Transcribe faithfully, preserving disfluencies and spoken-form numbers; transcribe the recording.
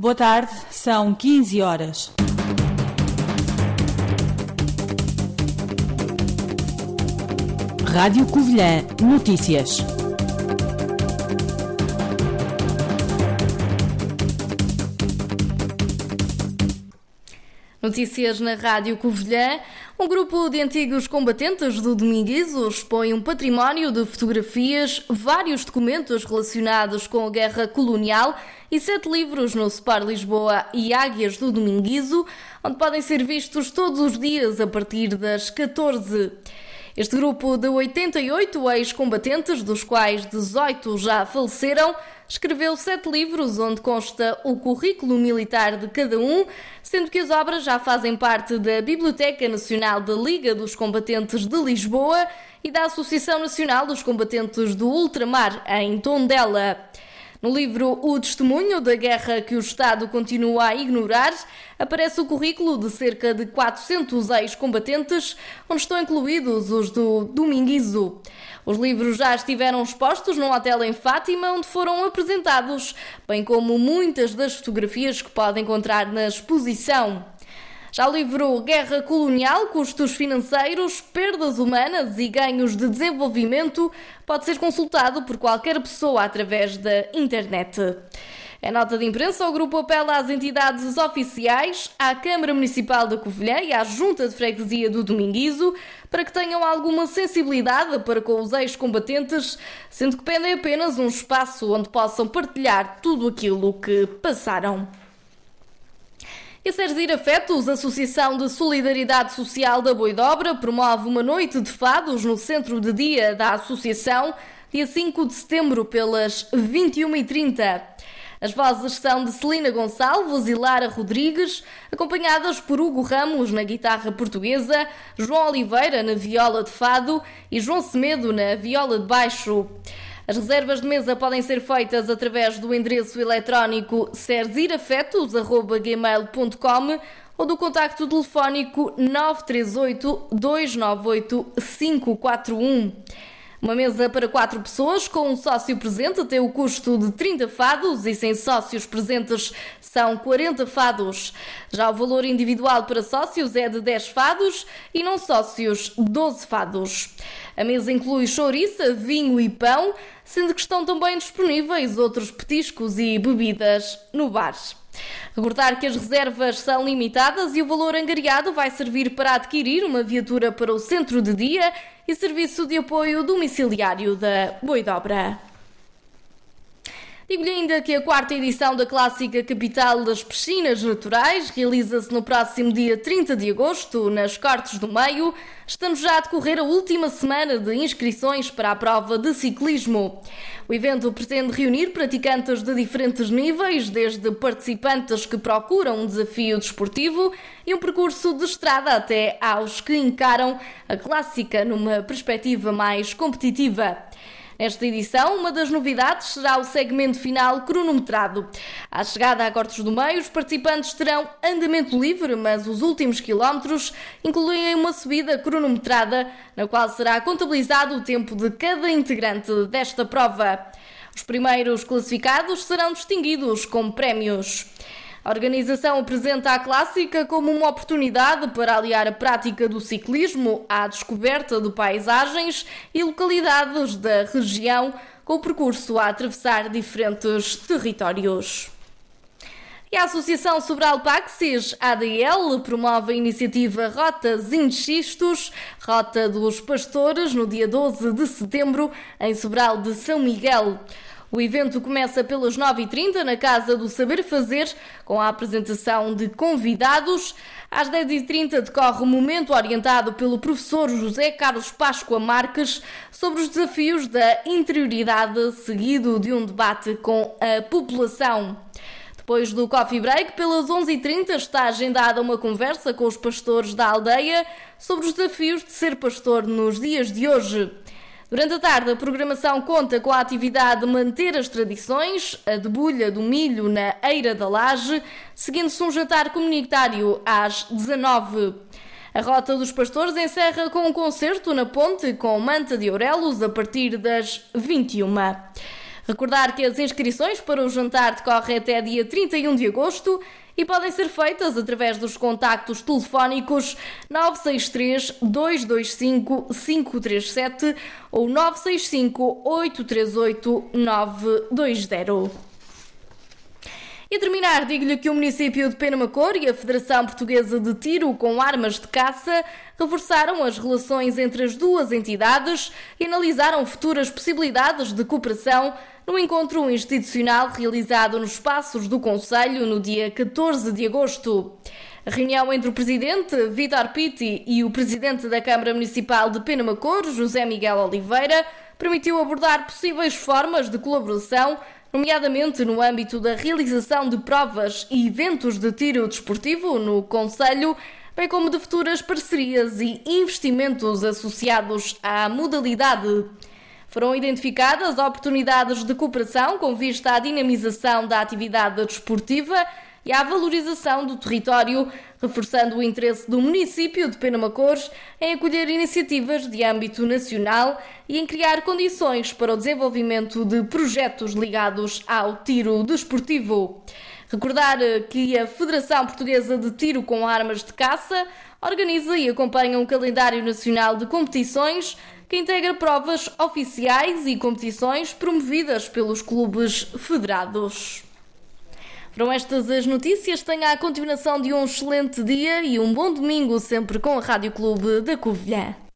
Boa tarde, são quinze horas. Rádio Covilhã Notícias. Notícias na Rádio Covilhã. Um grupo de antigos combatentes do Dominguizo expõe um património de fotografias, vários documentos relacionados com a guerra colonial e sete livros no Spar Lisboa e Águias do Dominguizo, onde podem ser vistos todos os dias a partir das catorze. Este grupo de oitenta e oito ex-combatentes, dos quais dezoito já faleceram, escreveu sete livros onde consta o currículo militar de cada um, sendo que as obras já fazem parte da Biblioteca Nacional da Liga dos Combatentes de Lisboa e da Associação Nacional dos Combatentes do Ultramar, em Tondela. No livro O Testemunho da Guerra que o Estado continua a ignorar, aparece o currículo de cerca de quatrocentos ex-combatentes, onde estão incluídos os do Dominguizo. Os livros já estiveram expostos num hotel em Fátima, onde foram apresentados, bem como muitas das fotografias que pode encontrar na exposição. Já o livro Guerra Colonial, Custos Financeiros, Perdas Humanas e Ganhos de Desenvolvimento pode ser consultado por qualquer pessoa através da internet. Em nota de imprensa, o grupo apela às entidades oficiais, à Câmara Municipal da Covilhã e à Junta de Freguesia do Dominguizo para que tenham alguma sensibilidade para com os ex-combatentes, sendo que pedem apenas um espaço onde possam partilhar tudo aquilo que passaram. E a Serzir Afetos, Associação de Solidariedade Social da Boidobra, promove uma noite de fados no centro de dia da associação, dia cinco de setembro, pelas vinte e uma e trinta. As vozes são de Celina Gonçalves e Lara Rodrigues, acompanhadas por Hugo Ramos na guitarra portuguesa, João Oliveira na viola de fado e João Semedo na viola de baixo. As reservas de mesa podem ser feitas através do endereço eletrónico serzirafetos arroba gmail ponto com ou do contacto telefónico nove três oito, dois nove oito, cinco quatro um. Uma mesa para quatro pessoas com um sócio presente tem o custo de trinta fados e sem sócios presentes são quarenta fados. Já o valor individual para sócios é de dez fados e não sócios doze fados. A mesa inclui chouriça, vinho e pão, sendo que estão também disponíveis outros petiscos e bebidas no bar. Recordar que as reservas são limitadas e o valor angariado vai servir para adquirir uma viatura para o centro de dia e serviço de apoio domiciliário da Boidobra. Digo-lhe ainda que a quarta edição da clássica Capital das Piscinas Naturais realiza-se no próximo dia trinta de agosto, nas Cortes do Meio, estando já a decorrer a última semana de inscrições para a prova de ciclismo. O evento pretende reunir praticantes de diferentes níveis, desde participantes que procuram um desafio desportivo e um percurso de estrada até aos que encaram a clássica numa perspectiva mais competitiva. Nesta edição, uma das novidades será o segmento final cronometrado. À chegada a Cortes do Meio, os participantes terão andamento livre, mas os últimos quilómetros incluem uma subida cronometrada, na qual será contabilizado o tempo de cada integrante desta prova. Os primeiros classificados serão distinguidos com prémios. A organização apresenta a clássica como uma oportunidade para aliar a prática do ciclismo à descoberta de paisagens e localidades da região, com o percurso a atravessar diferentes territórios. E a Associação Sobral Paxis, A D L, promove a iniciativa Rotas Inxistos, Rota dos Pastores, no dia doze de setembro, em Sobral de São Miguel. O evento começa pelas nove e trinta na Casa do Saber Fazer, com a apresentação de convidados. Às dez e trinta decorre um momento orientado pelo professor José Carlos Páscoa Marques sobre os desafios da interioridade, seguido de um debate com a população. Depois do coffee break, pelas onze e trinta está agendada uma conversa com os pastores da aldeia sobre os desafios de ser pastor nos dias de hoje. Durante a tarde, a programação conta com a atividade Manter as Tradições, a debulha do milho na Eira da Laje, seguindo-se um jantar comunitário às dezanove. A Rota dos Pastores encerra com um concerto na Ponte com Manta de Aurelos a partir das vinte e uma. Recordar que as inscrições para o jantar decorrem até dia trinta e um de agosto e podem ser feitas através dos contactos telefónicos nove seis três, dois dois cinco, cinco três sete ou nove seis cinco, oito três oito, nove dois zero. E a terminar, digo-lhe que o município de Penamacor e a Federação Portuguesa de Tiro com Armas de Caça reforçaram as relações entre as duas entidades e analisaram futuras possibilidades de cooperação no encontro institucional realizado nos espaços do Conselho no dia catorze de agosto. A reunião entre o presidente Vítor Pitti e o presidente da Câmara Municipal de Penamacor, José Miguel Oliveira, permitiu abordar possíveis formas de colaboração, nomeadamente no âmbito da realização de provas e eventos de tiro desportivo no Conselho, bem como de futuras parcerias e investimentos associados à modalidade. Foram identificadas oportunidades de cooperação com vista à dinamização da atividade desportiva e à valorização do território, reforçando o interesse do município de Penamacor em acolher iniciativas de âmbito nacional e em criar condições para o desenvolvimento de projetos ligados ao tiro desportivo. Recordar que a Federação Portuguesa de Tiro com Armas de Caça organiza e acompanha um calendário nacional de competições que integra provas oficiais e competições promovidas pelos clubes federados. Foram estas as notícias. Tenha a continuação de um excelente dia e um bom domingo sempre com a Rádio Clube da Covilhã.